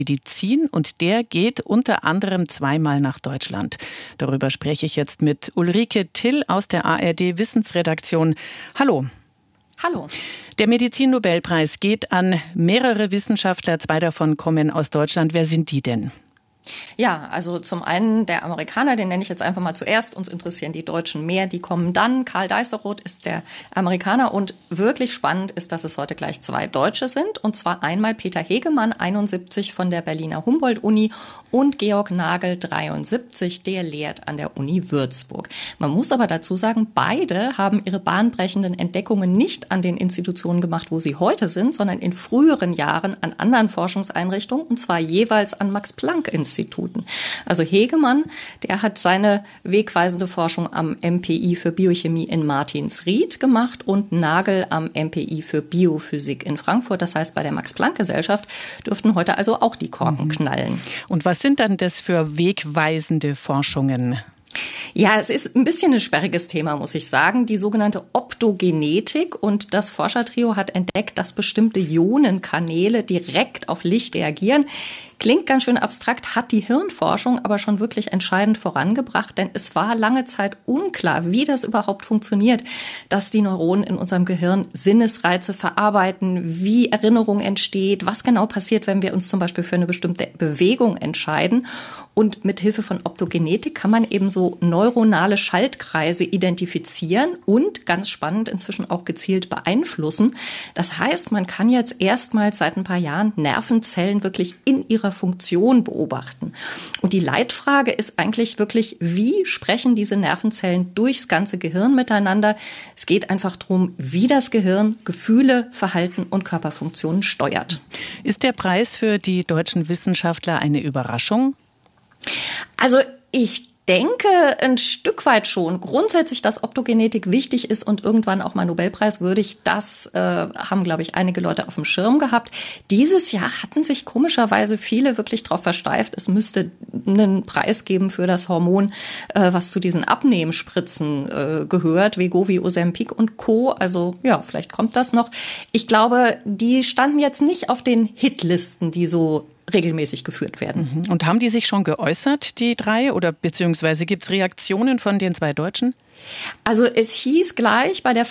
Medizin und der geht unter anderem zweimal nach Deutschland. Darüber spreche ich jetzt mit Ulrike Thill aus der ARD Wissensredaktion. Hallo. Hallo. Der Medizin-Nobelpreis geht an mehrere Wissenschaftler, 2 davon kommen aus Deutschland. Wer sind die denn? Ja, also zum einen der Amerikaner, den nenne ich jetzt einfach mal zuerst. Uns interessieren die Deutschen mehr, die kommen dann. Karl Deisseroth ist der Amerikaner und wirklich spannend ist, dass es heute gleich 2 Deutsche sind. Und zwar einmal Peter Hegemann, 71 von der Berliner Humboldt-Uni und Georg Nagel, 73, der lehrt an der Uni Würzburg. Man muss aber dazu sagen, beide haben ihre bahnbrechenden Entdeckungen nicht an den Institutionen gemacht, wo sie heute sind, sondern in früheren Jahren an anderen Forschungseinrichtungen und zwar jeweils an Max-Planck-Instituten. Also Hegemann, der hat seine wegweisende Forschung am MPI für Biochemie in Martinsried gemacht und Nagel am MPI für Biophysik in Frankfurt. Das heißt, bei der Max-Planck-Gesellschaft dürften heute also auch die Korken knallen. Und was sind dann das für wegweisende Forschungen? Ja, es ist ein bisschen ein sperriges Thema, muss ich sagen. Die sogenannte Optogenetik und das Forschertrio hat entdeckt, dass bestimmte Ionenkanäle direkt auf Licht reagieren. Klingt ganz schön abstrakt, hat die Hirnforschung aber schon wirklich entscheidend vorangebracht, denn es war lange Zeit unklar, wie das überhaupt funktioniert, dass die Neuronen in unserem Gehirn Sinnesreize verarbeiten, wie Erinnerung entsteht, was genau passiert, wenn wir uns zum Beispiel für eine bestimmte Bewegung entscheiden. Und mit Hilfe von Optogenetik kann man eben so neuronale Schaltkreise identifizieren und, ganz spannend, inzwischen auch gezielt beeinflussen. Das heißt, man kann jetzt erstmals seit ein paar Jahren Nervenzellen wirklich in ihrer Funktion beobachten. Und die Leitfrage ist eigentlich wirklich, wie sprechen diese Nervenzellen durchs ganze Gehirn miteinander? Es geht einfach darum, wie das Gehirn Gefühle, Verhalten und Körperfunktionen steuert. Ist der Preis für die deutschen Wissenschaftler eine Überraschung? Also ich denke ein Stück weit schon. Grundsätzlich, dass Optogenetik wichtig ist und irgendwann auch mal Nobelpreiswürdig, das haben, glaube ich, einige Leute auf dem Schirm gehabt. Dieses Jahr hatten sich komischerweise viele wirklich darauf versteift, es müsste einen Preis geben für das Hormon, was zu diesen Abnehmspritzen gehört, Wegovy, Ozempic und Co. Also ja, vielleicht kommt das noch. Ich glaube, die standen jetzt nicht auf den Hitlisten, die so regelmäßig geführt werden. Und haben die sich schon geäußert, die 3, oder beziehungsweise gibt es Reaktionen von den 2 Deutschen? Also es hieß gleich bei der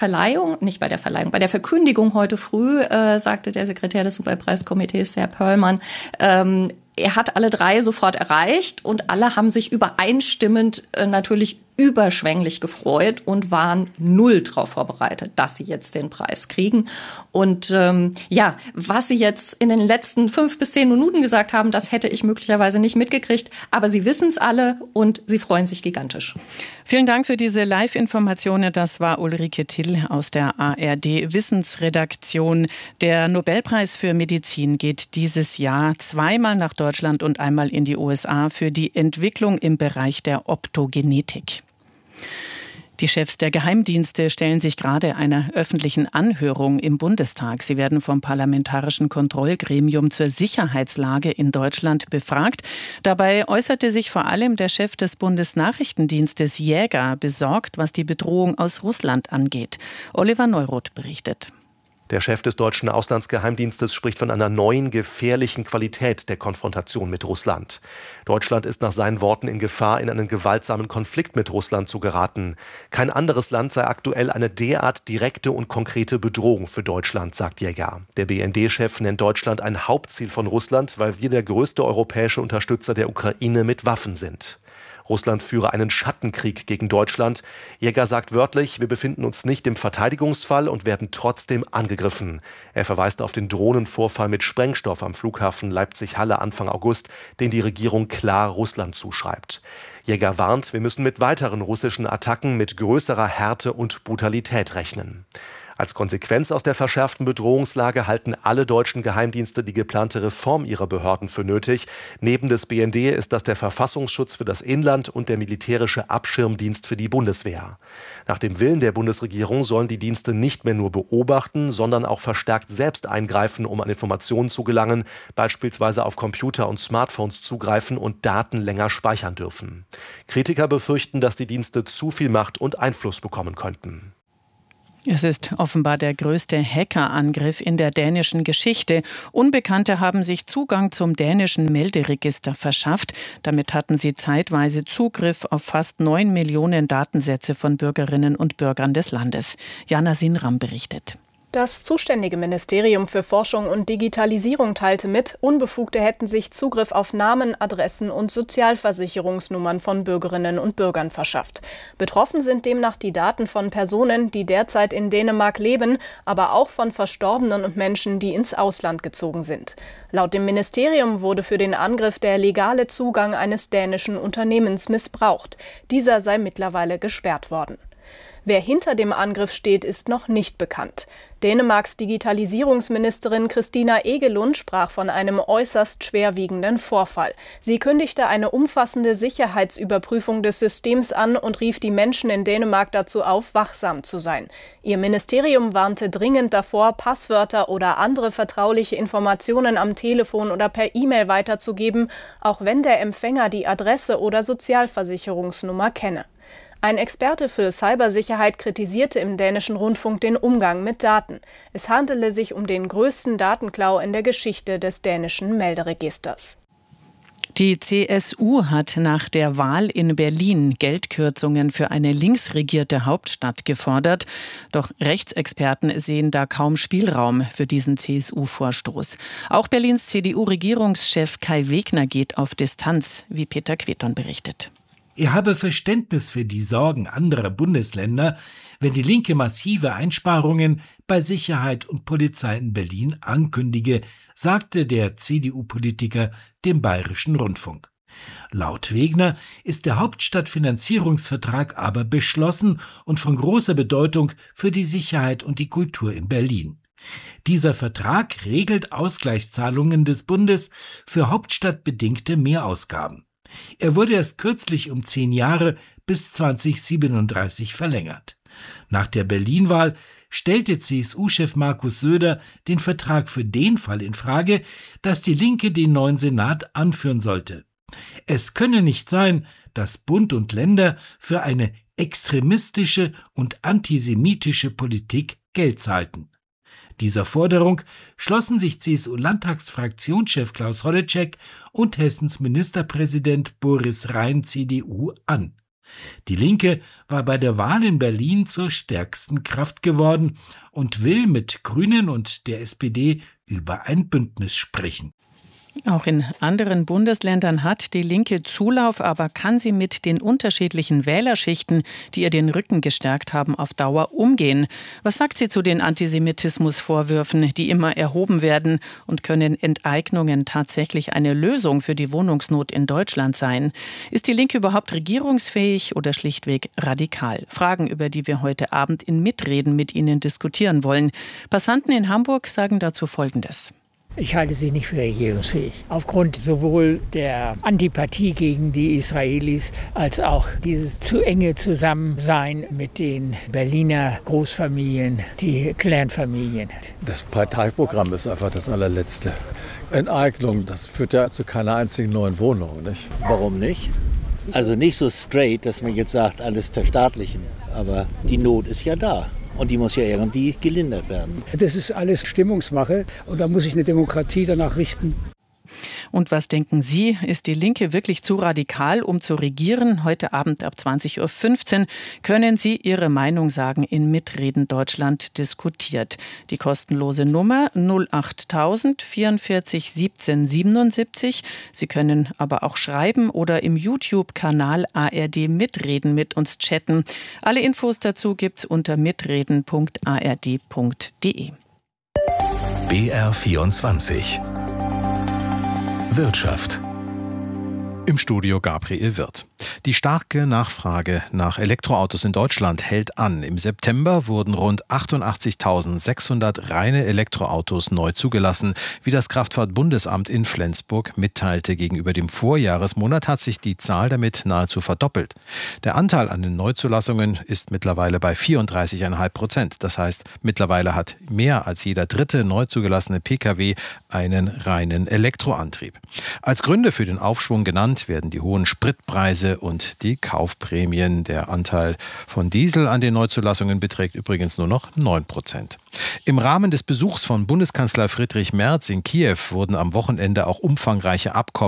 Verkündigung heute früh, sagte der Sekretär des Nobelpreiskomitees, Herr Pöllmann, er hat alle 3 sofort erreicht und alle haben sich übereinstimmend natürlich überschwänglich gefreut und waren null darauf vorbereitet, dass sie jetzt den Preis kriegen. Und was sie jetzt in den letzten 5 bis 10 Minuten gesagt haben, das hätte ich möglicherweise nicht mitgekriegt. Aber sie wissen es alle und sie freuen sich gigantisch. Vielen Dank für diese Live-Informationen. Das war Ulrike Thill aus der ARD Wissensredaktion. Der Nobelpreis für Medizin geht dieses Jahr zweimal nach Deutschland und einmal in die USA für die Entwicklung im Bereich der Optogenetik. Die Chefs der Geheimdienste stellen sich gerade einer öffentlichen Anhörung im Bundestag. Sie werden vom Parlamentarischen Kontrollgremium zur Sicherheitslage in Deutschland befragt. Dabei äußerte sich vor allem der Chef des Bundesnachrichtendienstes Jäger besorgt, was die Bedrohung aus Russland angeht. Oliver Neuroth berichtet. Der Chef des deutschen Auslandsgeheimdienstes spricht von einer neuen, gefährlichen Qualität der Konfrontation mit Russland. Deutschland ist nach seinen Worten in Gefahr, in einen gewaltsamen Konflikt mit Russland zu geraten. Kein anderes Land sei aktuell eine derart direkte und konkrete Bedrohung für Deutschland, sagt Jäger. Der BND-Chef nennt Deutschland ein Hauptziel von Russland, weil wir der größte europäische Unterstützer der Ukraine mit Waffen sind. Russland führe einen Schattenkrieg gegen Deutschland. Jäger sagt wörtlich, wir befinden uns nicht im Verteidigungsfall und werden trotzdem angegriffen. Er verweist auf den Drohnenvorfall mit Sprengstoff am Flughafen Leipzig-Halle Anfang August, den die Regierung klar Russland zuschreibt. Jäger warnt, wir müssen mit weiteren russischen Attacken mit größerer Härte und Brutalität rechnen. Als Konsequenz aus der verschärften Bedrohungslage halten alle deutschen Geheimdienste die geplante Reform ihrer Behörden für nötig. Neben des BND ist das der Verfassungsschutz für das Inland und der militärische Abschirmdienst für die Bundeswehr. Nach dem Willen der Bundesregierung sollen die Dienste nicht mehr nur beobachten, sondern auch verstärkt selbst eingreifen, um an Informationen zu gelangen, beispielsweise auf Computer und Smartphones zugreifen und Daten länger speichern dürfen. Kritiker befürchten, dass die Dienste zu viel Macht und Einfluss bekommen könnten. Es ist offenbar der größte Hackerangriff in der dänischen Geschichte. Unbekannte haben sich Zugang zum dänischen Melderegister verschafft. Damit hatten sie zeitweise Zugriff auf fast 9 Millionen Datensätze von Bürgerinnen und Bürgern des Landes. Jana Sinram berichtet. Das zuständige Ministerium für Forschung und Digitalisierung teilte mit, Unbefugte hätten sich Zugriff auf Namen, Adressen und Sozialversicherungsnummern von Bürgerinnen und Bürgern verschafft. Betroffen sind demnach die Daten von Personen, die derzeit in Dänemark leben, aber auch von Verstorbenen und Menschen, die ins Ausland gezogen sind. Laut dem Ministerium wurde für den Angriff der legale Zugang eines dänischen Unternehmens missbraucht. Dieser sei mittlerweile gesperrt worden. Wer hinter dem Angriff steht, ist noch nicht bekannt. Dänemarks Digitalisierungsministerin Christina Egelund sprach von einem äußerst schwerwiegenden Vorfall. Sie kündigte eine umfassende Sicherheitsüberprüfung des Systems an und rief die Menschen in Dänemark dazu auf, wachsam zu sein. Ihr Ministerium warnte dringend davor, Passwörter oder andere vertrauliche Informationen am Telefon oder per E-Mail weiterzugeben, auch wenn der Empfänger die Adresse oder Sozialversicherungsnummer kenne. Ein Experte für Cybersicherheit kritisierte im dänischen Rundfunk den Umgang mit Daten. Es handele sich um den größten Datenklau in der Geschichte des dänischen Melderegisters. Die CSU hat nach der Wahl in Berlin Geldkürzungen für eine linksregierte Hauptstadt gefordert. Doch Rechtsexperten sehen da kaum Spielraum für diesen CSU-Vorstoß. Auch Berlins CDU-Regierungschef Kai Wegner geht auf Distanz, wie Peter Queton berichtet. Er habe Verständnis für die Sorgen anderer Bundesländer, wenn die Linke massive Einsparungen bei Sicherheit und Polizei in Berlin ankündige, sagte der CDU-Politiker dem Bayerischen Rundfunk. Laut Wegner ist der Hauptstadtfinanzierungsvertrag aber beschlossen und von großer Bedeutung für die Sicherheit und die Kultur in Berlin. Dieser Vertrag regelt Ausgleichszahlungen des Bundes für hauptstadtbedingte Mehrausgaben. Er wurde erst kürzlich um 10 Jahre bis 2037 verlängert. Nach der Berlin-Wahl stellte CSU-Chef Markus Söder den Vertrag für den Fall in Frage, dass die Linke den neuen Senat anführen sollte. Es könne nicht sein, dass Bund und Länder für eine extremistische und antisemitische Politik Geld zahlten. Dieser Forderung schlossen sich CSU-Landtagsfraktionschef Klaus Holleczek und Hessens Ministerpräsident Boris Rhein CDU an. Die Linke war bei der Wahl in Berlin zur stärksten Kraft geworden und will mit Grünen und der SPD über ein Bündnis sprechen. Auch in anderen Bundesländern hat die Linke Zulauf, aber kann sie mit den unterschiedlichen Wählerschichten, die ihr den Rücken gestärkt haben, auf Dauer umgehen? Was sagt sie zu den Antisemitismusvorwürfen, die immer erhoben werden, und können Enteignungen tatsächlich eine Lösung für die Wohnungsnot in Deutschland sein? Ist die Linke überhaupt regierungsfähig oder schlichtweg radikal? Fragen, über die wir heute Abend in Mitreden mit Ihnen diskutieren wollen. Passanten in Hamburg sagen dazu Folgendes. Ich halte sie nicht für regierungsfähig. Aufgrund sowohl der Antipathie gegen die Israelis als auch dieses zu enge Zusammensein mit den Berliner Großfamilien, die Clanfamilien. Das Parteiprogramm ist einfach das allerletzte. Enteignung, das führt ja zu keiner einzigen neuen Wohnung, nicht? Warum nicht? Also nicht so straight, dass man jetzt sagt, alles verstaatlichen. Aber die Not ist ja da. Und die muss ja irgendwie gelindert werden. Das ist alles Stimmungsmache und da muss sich eine Demokratie danach richten. Und was denken Sie? Ist die Linke wirklich zu radikal, um zu regieren? Heute Abend ab 20.15 Uhr können Sie Ihre Meinung sagen in Mitreden Deutschland diskutiert. Die kostenlose Nummer 08000 44 17 77. Sie können aber auch schreiben oder im YouTube-Kanal ARD Mitreden mit uns chatten. Alle Infos dazu gibt's unter mitreden.ard.de. BR24 Wirtschaft. Im Studio Gabriel Wirth. Die starke Nachfrage nach Elektroautos in Deutschland hält an. Im September wurden rund 88.600 reine Elektroautos neu zugelassen. Wie das Kraftfahrtbundesamt in Flensburg mitteilte, gegenüber dem Vorjahresmonat hat sich die Zahl damit nahezu verdoppelt. Der Anteil an den Neuzulassungen ist mittlerweile bei 34,5%. Das heißt, mittlerweile hat mehr als jeder dritte neu zugelassene Pkw einen reinen Elektroantrieb. Als Gründe für den Aufschwung genannt Grund werden die hohen Spritpreise und die Kaufprämien. Der Anteil von Diesel an den Neuzulassungen beträgt übrigens nur noch 9%. Im Rahmen des Besuchs von Bundeskanzler Friedrich Merz in Kiew wurden am Wochenende auch umfangreiche Abkommen